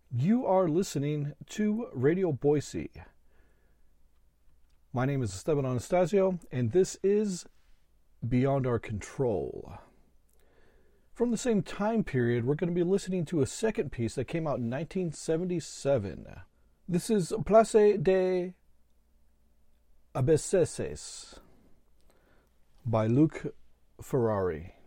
You are listening to Radio Boise. My name is Esteban Anastasio, and this is Beyond Our Control. From the same time period, we're going to be listening to a second piece that came out in 1977. This is Place des Abysses by Luc Ferrari.